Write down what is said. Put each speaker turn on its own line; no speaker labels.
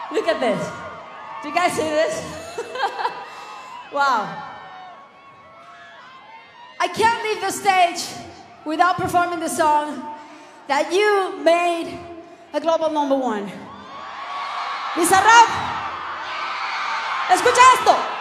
Look at this. Do you guys see this? Wow. I can't leave the stage without performing the song that you made a global #1. Bizarrap, escucha esto.